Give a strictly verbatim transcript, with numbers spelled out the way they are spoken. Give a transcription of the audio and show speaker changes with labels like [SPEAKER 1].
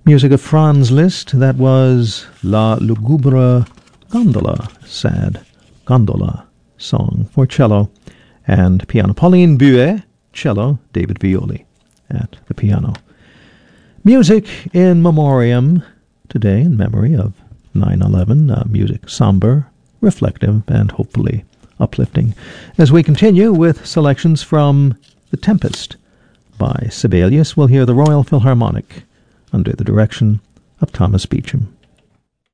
[SPEAKER 1] Music of Franz Liszt, that was La Lugubre Gondola, sad gondola song for cello and piano. Pauline Buet, cello, David Violi at the piano. Music in memoriam today in memory of nine eleven, uh, music somber, reflective, and hopefully uplifting. As we continue with selections from The Tempest by Sibelius, we'll hear the Royal Philharmonic under the direction of Thomas Beecham.